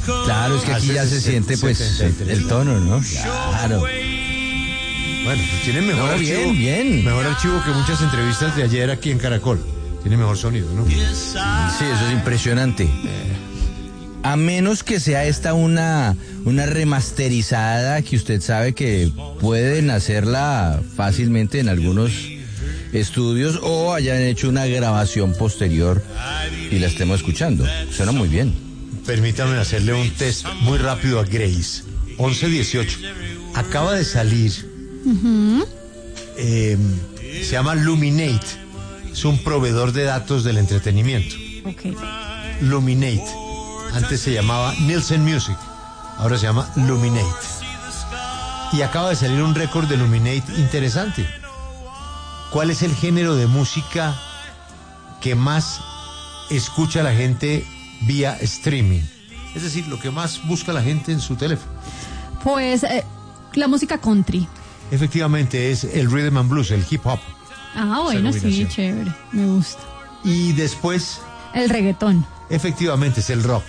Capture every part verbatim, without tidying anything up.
Claro, es que aquí Hace ya se siente pues setenta y tres. el tono, ¿no? Claro. Bueno, pues tiene mejor No, archivo. bien, bien. Mejor archivo que muchas entrevistas de ayer aquí en Caracol. Tiene mejor sonido, ¿no? Sí, eso es impresionante. A menos que sea esta una, una remasterizada que usted sabe que pueden hacerla fácilmente en algunos estudios o hayan hecho una grabación posterior y la estemos escuchando. Suena muy bien. Permítame hacerle un test muy rápido a Grace. once dieciocho. Acaba de salir. Uh-huh. eh, se llama Luminate. Es un proveedor de datos del entretenimiento. Okay. Luminate. Antes se llamaba Nielsen Music. Ahora se llama Luminate. Y acaba de salir un récord de Luminate interesante. ¿Cuál es el género de música que más escucha la gente vía streaming? Es decir, lo que más busca la gente en su teléfono. Pues eh, la música country. Efectivamente, es el rhythm and blues, el hip hop. Ah, bueno, sí, chévere. Me gusta. Y después, el reggaetón. Efectivamente, es el rock.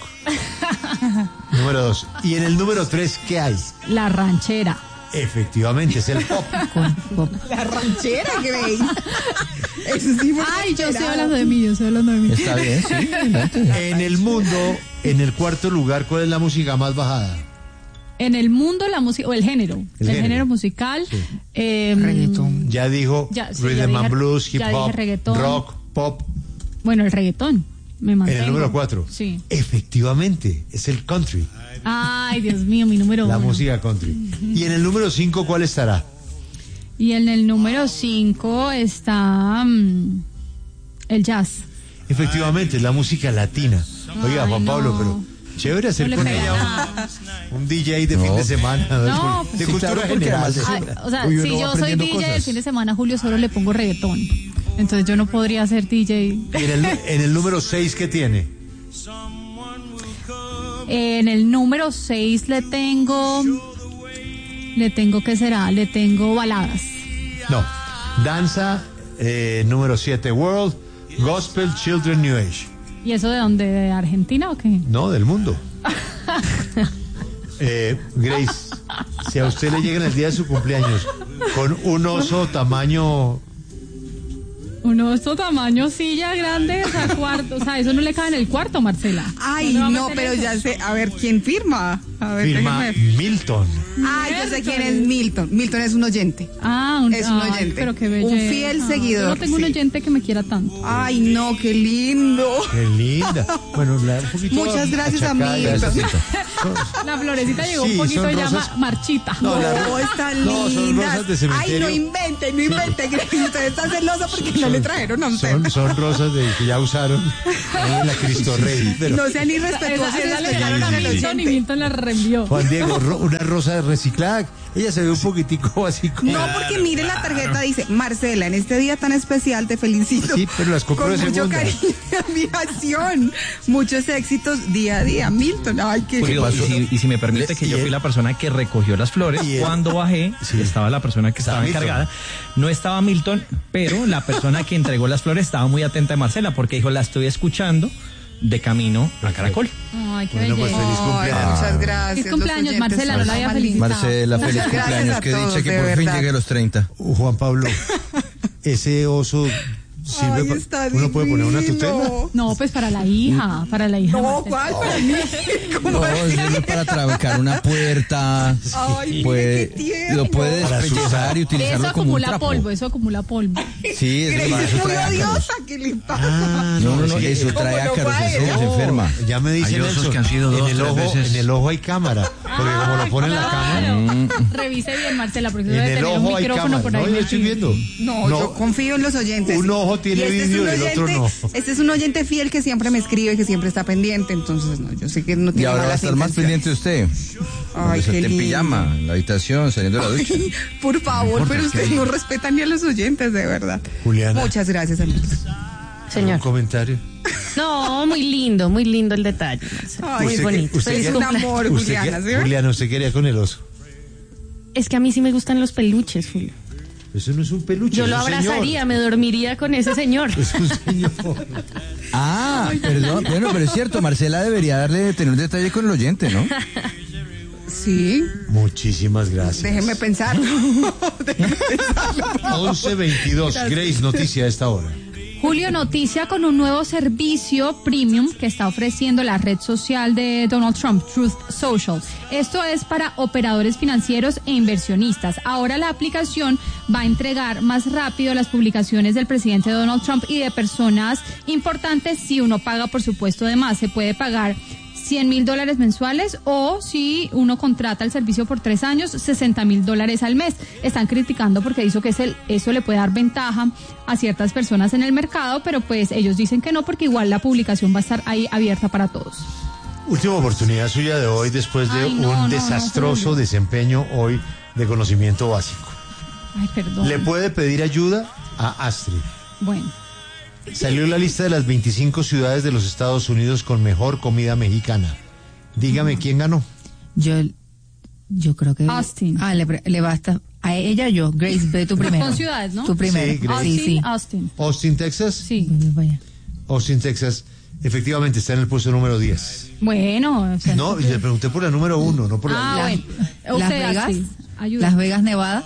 Número dos. Y en el número tres, ¿qué hay? La ranchera. Efectivamente, es el pop. La ranchera, Grace. Eso sí fue Ay, yo estoy hablando de mí, yo estoy hablando de mí. Está bien, sí. En el mundo, en el cuarto lugar, ¿cuál es la música más bajada? En el mundo, la música, o el género. El, el género. género musical. Sí. Eh, reggaetón. Ya dijo ya, sí, rhythm ya dije, and blues, hip hop, rock, pop. Bueno, el reggaetón. Me mantengo. En el número cuatro. Sí. Efectivamente, es el country. Ay, Dios mío, mi número La uno. música country. Uh-huh. Y en el número cinco, ¿cuál estará? Y en el número cinco está um, el jazz. Efectivamente, es la música latina. Oiga, Ay, Juan no. Pablo, pero chévere hacer No con le ella un, un D J de no. fin de semana. No, de pues, cultura claro, general. Ay, o sea, Uy, si yo soy D J el fin de semana, Julio, solo le pongo reggaetón. Entonces yo no podría ser D J. ¿Y en el, en el número seis qué tiene? En el número seis le tengo... Le tengo, ¿qué será? Le tengo baladas. No. Danza, eh, número siete, World, Gospel, Children, New Age. ¿Y eso de dónde? ¿De Argentina o qué? No, del mundo. eh, Grace, si a usted le llega en el día de su cumpleaños con un oso tamaño... Un oso tamaño silla grande, o sea, cuarto, o sea, eso no le cabe en el cuarto, Marcela. Ay, no, pero eso? ya sé, a ver, ¿quién firma? A ver, firma déjame. Milton. Ay, yo sé quién es Milton. Milton es un oyente. Ah, un, es un ay, oyente. Pero qué belleza. Un fiel seguidor. Yo no tengo sí. un oyente que me quiera tanto. Ay, no, qué lindo. Qué linda. Bueno, la, un poquito muchas gracias a Milton. La florecita llegó sí, un poquito ya rosas... marchita. No, la... no están no, lindas. De Ay, no invente, no invente. Sí. Usted está celosa porque son, no le trajeron a usted. Son, son rosas de, que ya usaron en la Cristo Rey. Pero... No sean irrespetuosos. Esa le llegaron a Milton y Milton la reenvió. Juan Diego, ro, una rosa reciclada. Ella se ve un poquitico así como... No, porque mire la tarjeta, dice, Marcela, en este día tan especial te felicito. Sí, pero las compró de segunda. Con mucho cariño y admiración. Muchos éxitos día a día. Milton, ay, qué... Julio, y, si, y si me permite Le, que yo fui la persona que recogió las flores, cuando bajé, sí. estaba la persona que estaba Milton. encargada. No estaba Milton, pero la persona que entregó las flores estaba muy atenta a Marcela, porque dijo, la estoy escuchando de camino a Caracol. Ay, qué bueno, belleza. pues feliz cumpleaños. Ay, muchas gracias. Feliz cumpleaños, Marcela, no la había felicitado. Marcela, feliz Muchas cumpleaños. Que todos, dicha que por verdad. fin llegue a los treinta. Juan Pablo, ese oso sirve Ay, pa, está uno divino. puede poner una tutela. No, pues para la hija, para la hija. No, ¿cuál? Para mí. ¿Cómo No, así? sirve para trancar una puerta. Ay, puede, mire qué tierno. lo puede despellizar y utilizarlo Eso como un acumula trapo. polvo, eso acumula polvo. Sí, eso, Grace eso es muy trae ácaros. odiosa, ¿qué le pasa? Ah, No, no, no, sí, eso ¿cómo trae no ácaros, va en serio, él? se enferma. Ya me dice Hay osos Nelson, que han sido dos, en el tres ojo, veces. en el ojo hay cámara, porque como lo pone en la cámara. Mm. Revise bien, Marcela, porque En debe el tener un ojo hay micrófono cámara. por ahí. No, yo estoy metido. viendo. No, No. yo confío en los oyentes. Un ojo tiene Y este es vídeo un y el otro oyente- no. Este es un oyente fiel que siempre me escribe, que siempre está pendiente, entonces no, yo sé que no Y tiene ahora va a malas estar más pendiente intenciones. usted. Ay, Cuando qué esté en lindo. pijama, en la habitación, saliendo de la ducha. Por favor, No importa, pero es ustedes que- no respetan ni a los oyentes, de verdad. Juliana. Muchas gracias, amigos. ¿Un Señor. comentario? No, muy lindo, muy lindo el detalle. Marcela. Ay, Muy Usted bonito. que- usted Feliz que- un cumpleaños. amor, Usted Juliana, que- ¿sí? Juliana, usted quería con el oso. Es que a mí sí me gustan los peluches, Julio. Eso no es un peluche. Yo es lo un abrazaría, señor. me dormiría con ese señor. Es un señor. Ah, perdón. Bueno, pero es cierto, Marcela debería darle, tener un detalle con el oyente, ¿no? Sí, Muchísimas gracias. déjeme pensar. Déjeme pensarlo. once veintidós. Grace, noticia a esta hora. Julio, noticia con un nuevo servicio premium que está ofreciendo la red social de Donald Trump, Truth Social. Esto es para operadores financieros e inversionistas. Ahora la aplicación va a entregar más rápido las publicaciones del presidente Donald Trump y de personas importantes si uno paga, por supuesto, de más. Se puede pagar cien mil dólares mensuales o si uno contrata el servicio por tres años, sesenta mil dólares al mes. Están criticando porque dice que es el, eso le puede dar ventaja a ciertas personas en el mercado, pero pues ellos dicen que no porque igual la publicación va a estar ahí abierta para todos. Última oportunidad suya de hoy después de Ay, no, un no, desastroso no, desempeño hoy de conocimiento básico. Ay, perdón. Le puede pedir ayuda a Astrid. Bueno. Salió la lista de las veinticinco ciudades de los Estados Unidos con mejor comida mexicana. Dígame quién ganó. Yo, yo creo que... Austin. Ah, le, le basta... A ella yo. Grace, ve tú primero. Son ciudades, ¿no? Tú primero. Sí, Grace. Sí, Austin, sí. Austin. Austin, Texas. Sí. Vaya. Austin, Texas. Efectivamente está en el puesto número diez. Bueno. O sea, No, y le pregunté por la número uno, no por la Ah, diez. bueno. O Las sea, Vegas. sí. Ayuda. Las Vegas, Nevada.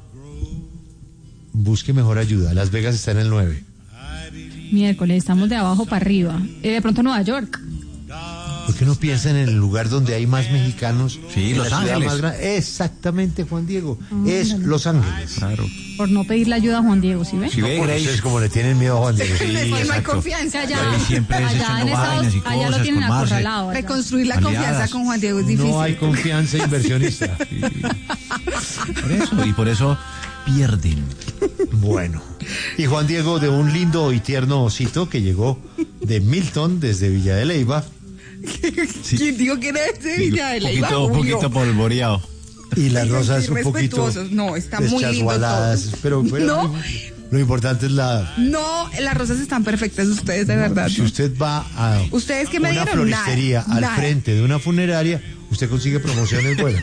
Busque mejor ayuda. Las Vegas está en el nueve. Miércoles, estamos de abajo para arriba. Eh, de pronto Nueva York. ¿Por qué no piensan en el lugar donde hay más mexicanos? Sí, En Los la ciudad Ángeles. más grande. Exactamente, Juan Diego. Es Los Ángeles. Claro. Por no pedirle ayuda a Juan Diego, ¿sí ve? Si ve, Por Grace, ustedes como le tienen miedo a Juan Diego. Es que no hay exacto. confianza. Que allá, Ahí siempre es allá echando en Estados vainas y allá lo cosas tienen con Marce. acorralado. allá. Reconstruir la Aliadas. confianza con Juan Diego es difícil. No hay confianza inversionista. por eso, y por eso pierden. Bueno. Y Juan Diego, de un lindo y tierno osito que llegó de Milton desde Villa de Leyva. ¿Quién dijo que era este Villa de Leyva? poquito, un Julio? poquito polvoreado. Y las Oigan, rosas qué un poquito respetuosos. No, está muy lindo deschasualadas, todo. Pero, pero No. lo, lo importante es la... No, las rosas están perfectas ustedes, de verdad. Si usted va a Ustedes que me una dijeron, floristería nada, al nada. frente de una funeraria, usted consigue promociones buenas.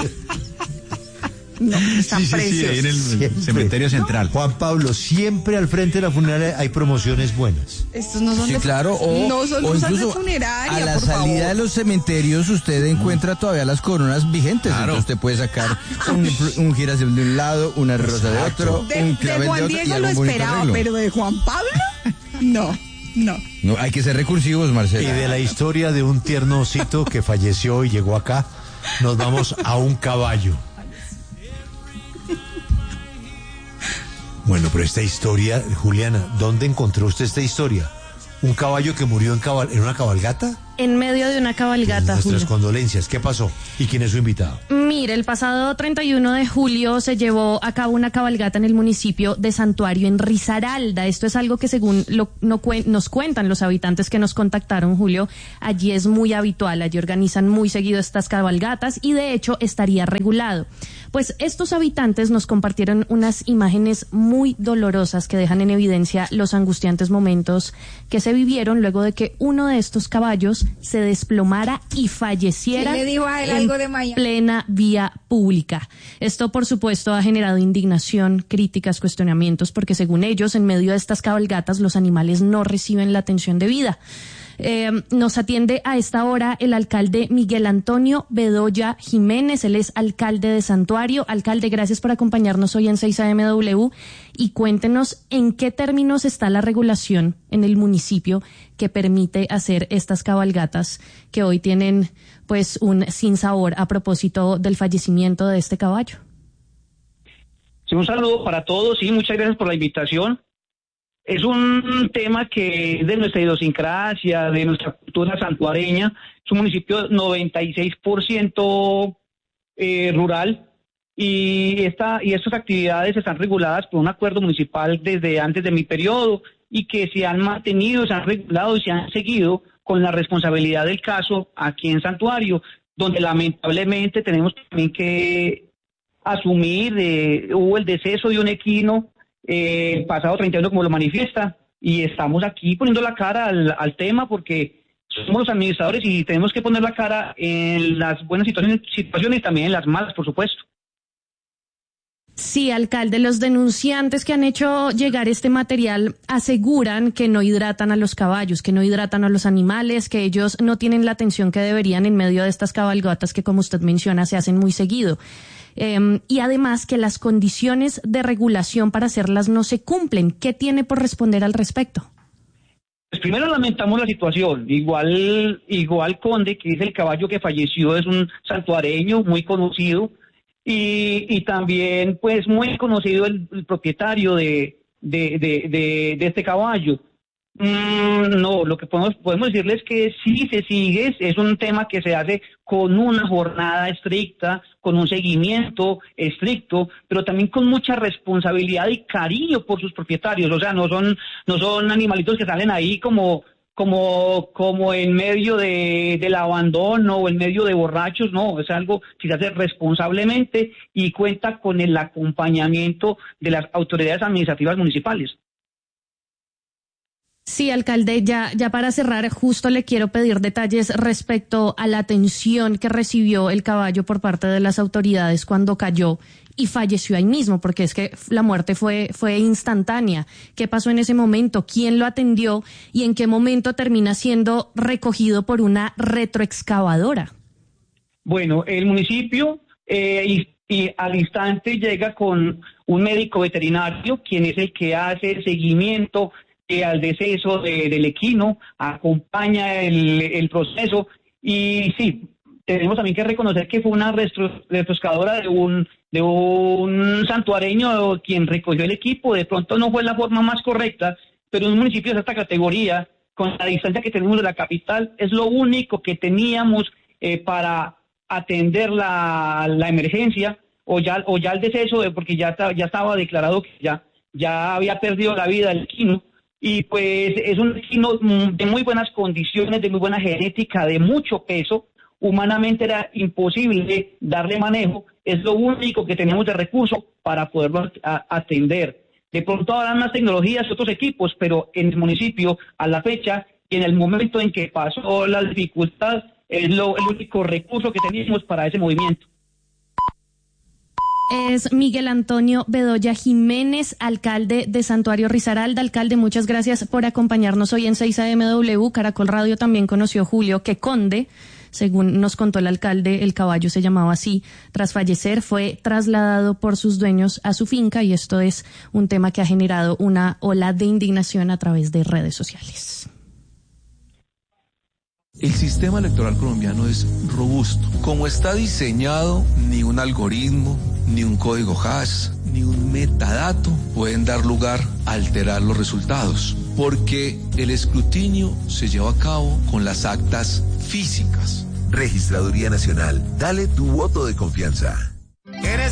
No, están Sí, sí, sí, preciosos. ahí en el Siempre. cementerio central. Juan Pablo, siempre al frente de la funeraria hay promociones buenas. Estos no son Sí, de, claro, o, no son o rosas de incluso funeraria, a la por salida favor. de los cementerios usted encuentra todavía las coronas vigentes. Claro. Entonces usted puede sacar un, un girasol de un lado, una rosa de otro, De, un de clavel de Juan otro y Diego lo algún bonito esperaba, arreglo. pero de Juan Pablo, no, no. No, hay que ser recursivos, Y Marcela. de la historia de un tierno osito que falleció y llegó acá, nos vamos a un caballo. Bueno, pero esta historia, Juliana, ¿dónde encontró usted esta historia? ¿Un caballo que murió en, cabal- en una cabalgata? En medio de una cabalgata, Nuestras Julio. condolencias. ¿Qué pasó? ¿Y quién es su invitado? Mire, el pasado treinta y uno de julio se llevó a cabo una cabalgata en el municipio de Santuario, en Risaralda. Esto es algo que según lo, no cuen- nos cuentan los habitantes que nos contactaron, Julio, allí es muy habitual, allí organizan muy seguido estas cabalgatas y de hecho estaría regulado. Pues estos habitantes nos compartieron unas imágenes muy dolorosas que dejan en evidencia los angustiantes momentos que se vivieron luego de que uno de estos caballos se desplomara y falleciera ¿Quién le dijo a él en algo de Miami? plena vía pública. Esto, por supuesto, ha generado indignación, críticas, cuestionamientos, porque según ellos, en medio de estas cabalgatas, los animales no reciben la atención debida. Eh, nos atiende a esta hora el alcalde Miguel Antonio Bedoya Jiménez, él es alcalde de Santuario. Alcalde, gracias por acompañarnos hoy en seis A M W y cuéntenos en qué términos está la regulación en el municipio que permite hacer estas cabalgatas que hoy tienen pues un sinsabor a propósito del fallecimiento de este caballo. Sí, un saludo para todos y muchas gracias por la invitación. Es un tema que es de nuestra idiosincrasia, de nuestra cultura santuareña. Es un municipio noventa y seis por ciento eh, rural y, esta, y estas actividades están reguladas por un acuerdo municipal desde antes de mi periodo y que se han mantenido, se han regulado y se han seguido con la responsabilidad del caso aquí en Santuario, donde lamentablemente tenemos también que asumir, eh, hubo el deceso de un equino Eh, el pasado treinta y uno, como lo manifiesta, y estamos aquí poniendo la cara al, al tema porque somos los administradores y tenemos que poner la cara en las buenas situaciones, situaciones y también en las malas, por supuesto. Sí, alcalde, los denunciantes que han hecho llegar este material aseguran que no hidratan a los caballos, que no hidratan a los animales, que ellos no tienen la atención que deberían en medio de estas cabalgatas que, como usted menciona, se hacen muy seguido. Eh, y además que las condiciones de regulación para hacerlas no se cumplen. ¿Qué tiene por responder al respecto? Pues primero lamentamos la situación. Igual, igual Conde, que es el caballo que falleció, es un santuareño muy conocido. Y, y también, pues, muy conocido el, el propietario de, de, de, de, de este caballo. Mm, no, lo que podemos, podemos decirles que sí se sigue, es un tema que se hace con una jornada estricta, con un seguimiento estricto, pero también con mucha responsabilidad y cariño por sus propietarios. O sea, no son, no son animalitos que salen ahí como... como como en medio de del abandono o en medio de borrachos, no, es algo que se hace responsablemente y cuenta con el acompañamiento de las autoridades administrativas municipales. Sí, alcalde, ya, ya para cerrar, justo le quiero pedir detalles respecto a la atención que recibió el caballo por parte de las autoridades cuando cayó y falleció ahí mismo, porque es que la muerte fue, fue instantánea. ¿Qué pasó en ese momento? ¿Quién lo atendió? ¿Y en qué momento termina siendo recogido por una retroexcavadora? Bueno, el municipio eh, y, y al instante llega con un médico veterinario, quien es el que hace el seguimiento eh, al deceso de, del equino, acompaña el, el proceso y sí, tenemos también que reconocer que fue una retro, retroexcavadora de un de un santuareño quien recogió el equipo. De pronto no fue la forma más correcta, pero en un municipio de esta categoría, con la distancia que tenemos de la capital, es lo único que teníamos eh, para atender la, la emergencia o ya o ya el deceso, de, porque ya, ya estaba declarado que ya, ya había perdido la vida el equino. Y pues es un equino de muy buenas condiciones, de muy buena genética, de mucho peso. Humanamente era imposible darle manejo, es lo único que tenemos de recurso para poderlo a, atender. De pronto habrán más tecnologías y otros equipos, pero en el municipio, a la fecha, y en el momento en que pasó la dificultad, es lo, el único recurso que teníamos para ese movimiento. Es Miguel Antonio Bedoya Jiménez, alcalde de Santuario Risaralda. Alcalde, muchas gracias por acompañarnos hoy en seis A M W. Caracol Radio también conoció, Julio, que Conde, según nos contó el alcalde, el caballo se llamaba así, tras fallecer fue trasladado por sus dueños a su finca y esto es un tema que ha generado una ola de indignación a través de redes sociales. El sistema electoral colombiano es robusto. Como está diseñado, ni un algoritmo, ni un código hash, ni un metadato pueden dar lugar a alterar los resultados, porque el escrutinio se lleva a cabo con las actas físicas. Registraduría Nacional, dale tu voto de confianza.